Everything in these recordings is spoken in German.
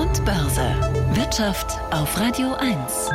und Börse. Wirtschaft auf Radio 1.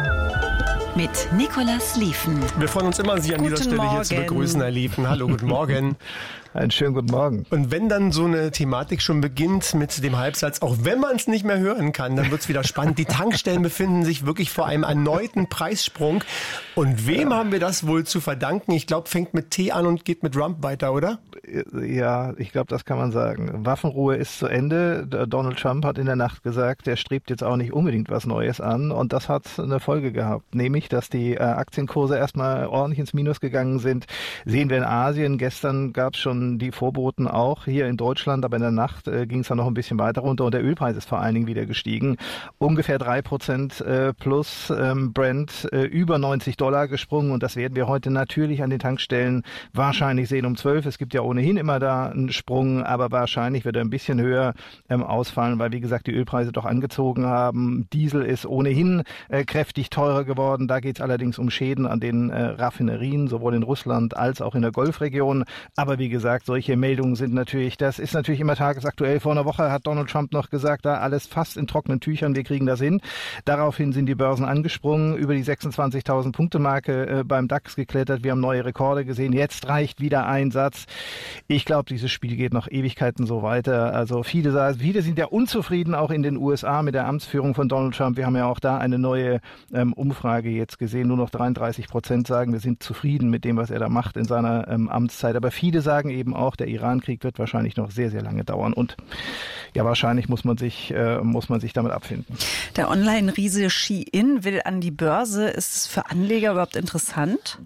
Mit Nicolas Liefen. Wir freuen uns immer, Sie an dieser Stelle hier zu begrüßen, Herr Liefen. Hallo, guten Morgen. Einen schönen guten Morgen. Und wenn dann so eine Thematik schon beginnt mit dem Halbsatz, auch wenn man es nicht mehr hören kann, dann wird es wieder spannend. Die Tankstellen befinden sich wirklich vor einem erneuten Preissprung. Und wem haben wir das wohl zu verdanken? Ich glaube, fängt mit T an und geht mit Trump weiter, oder? Ja, ich glaube, das kann man sagen. Waffenruhe ist zu Ende. Donald Trump hat in der Nacht gesagt, er strebt jetzt auch nicht unbedingt was Neues an. Und das hat eine Folge gehabt, nämlich, dass die Aktienkurse erstmal ordentlich ins Minus gegangen sind. Sehen wir in Asien. Gestern gab es schon die Vorboten auch hier in Deutschland, aber in der Nacht ging es dann noch ein bisschen weiter runter und der Ölpreis ist vor allen Dingen wieder gestiegen. Ungefähr 3% plus Brent über $90 gesprungen und das werden wir heute natürlich an den Tankstellen wahrscheinlich sehen um 12. Es gibt ja ohnehin immer da einen Sprung, aber wahrscheinlich wird er ein bisschen höher ausfallen, weil wie gesagt die Ölpreise doch angezogen haben. Diesel ist ohnehin kräftig teurer geworden. Da geht es allerdings um Schäden an den Raffinerien, sowohl in Russland als auch in der Golfregion. Aber wie gesagt, solche Meldungen das ist natürlich immer tagesaktuell. Vor einer Woche hat Donald Trump noch gesagt, da alles fast in trockenen Tüchern, wir kriegen das hin. Daraufhin sind die Börsen angesprungen, über die 26.000 Punkte Marke beim DAX geklettert. Wir haben neue Rekorde gesehen. Jetzt reicht wieder ein Satz. Ich glaube, dieses Spiel geht noch Ewigkeiten so weiter. Also viele sind ja unzufrieden, auch in den USA mit der Amtsführung von Donald Trump. Wir haben ja auch da eine neue Umfrage jetzt gesehen. Nur noch 33% sagen, wir sind zufrieden mit dem, was er da macht in seiner Amtszeit. Aber viele sagen eben auch, der Iran-Krieg wird wahrscheinlich noch sehr, sehr lange dauern und ja, wahrscheinlich muss man sich damit abfinden. Der Online-Riese Shein will an die Börse. Ist es für Anleger überhaupt interessant?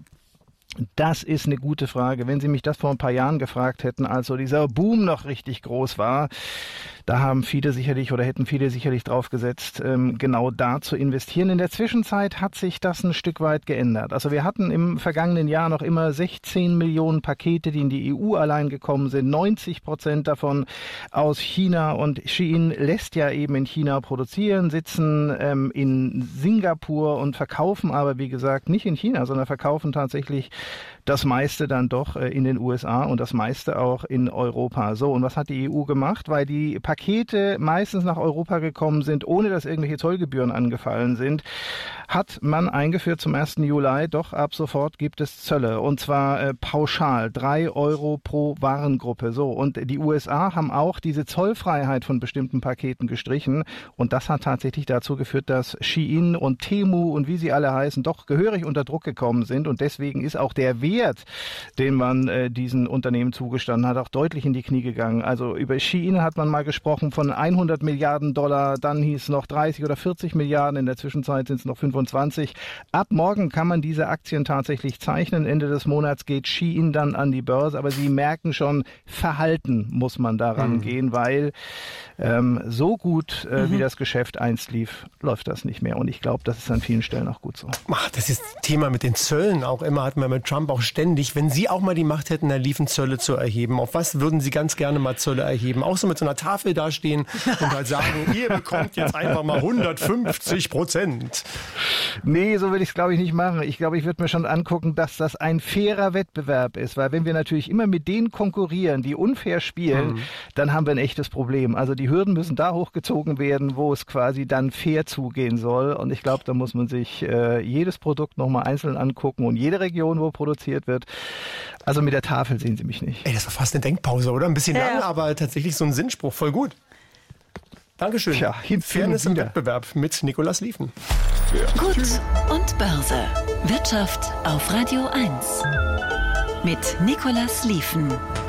Das ist eine gute Frage. Wenn Sie mich das vor ein paar Jahren gefragt hätten, als so dieser Boom noch richtig groß war, da hätten viele sicherlich drauf gesetzt, genau da zu investieren. In der Zwischenzeit hat sich das ein Stück weit geändert. Also wir hatten im vergangenen Jahr noch immer 16 Millionen Pakete, die in die EU allein gekommen sind. 90% davon aus China. Und Shein lässt ja eben in China produzieren, sitzen in Singapur und verkaufen aber, wie gesagt, nicht in China, sondern verkaufen tatsächlich das meiste dann doch in den USA und das meiste auch in Europa. So, und was hat die EU gemacht? Weil die Pakete meistens nach Europa gekommen sind, ohne dass irgendwelche Zollgebühren angefallen sind, hat man eingeführt zum 1. Juli, doch ab sofort gibt es Zölle. Und zwar pauschal, 3 Euro pro Warengruppe. So, und die USA haben auch diese Zollfreiheit von bestimmten Paketen gestrichen. Und das hat tatsächlich dazu geführt, dass Shein und Temu und wie sie alle heißen, doch gehörig unter Druck gekommen sind. Und deswegen ist auch der Wert, den man diesen Unternehmen zugestanden hat, auch deutlich in die Knie gegangen. Also über Shein hat man mal gesprochen von 100 Milliarden Dollar, dann hieß es noch 30 oder 40 Milliarden, in der Zwischenzeit sind es noch 25. Ab morgen kann man diese Aktien tatsächlich zeichnen. Ende des Monats geht Shein dann an die Börse, aber Sie merken schon, Verhalten muss man daran gehen, weil so gut wie das Geschäft einst lief, läuft das nicht mehr. Und ich glaube, das ist an vielen Stellen auch gut so. Das ist das Thema mit den Zöllen auch immer, hatten wir mit Trump auch ständig. Wenn Sie auch mal die Macht hätten, Herr Liefen, Zölle zu erheben, auf was würden Sie ganz gerne mal Zölle erheben? Auch so mit so einer Tafel dastehen und halt sagen, ihr bekommt jetzt einfach mal 150%. Nee, so würde ich es, glaube ich, nicht machen. Ich glaube, ich würde mir schon angucken, dass das ein fairer Wettbewerb ist, weil wenn wir natürlich immer mit denen konkurrieren, die unfair spielen, dann haben wir ein echtes Problem. Also die Hürden müssen da hochgezogen werden, wo es quasi dann fair zugehen soll. Und ich glaube, da muss man sich jedes Produkt nochmal einzeln angucken und jede Region, wo produziert wird. Also mit der Tafel sehen Sie mich nicht. Das war fast eine Denkpause, oder? Ein bisschen lang, aber tatsächlich so ein Sinnspruch. Voll gut. Dankeschön. Tja, Fairness im Wettbewerb mit Nicolas Liefen. Gut und Börse. Wirtschaft auf Radio 1. Mit Nicolas Liefen.